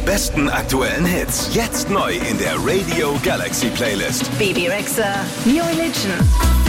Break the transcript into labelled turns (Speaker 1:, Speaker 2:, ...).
Speaker 1: besten aktuellen Hits. Jetzt neu in der Radio Galaxy Playlist.
Speaker 2: Bebe Rexha, New Religion.